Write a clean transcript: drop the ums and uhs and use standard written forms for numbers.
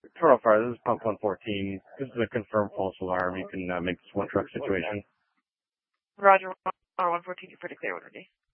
Toronto Fire, this is Pump 114. This is a confirmed false alarm. You can make this one truck situation. Roger, 114, you're pretty clear, 114.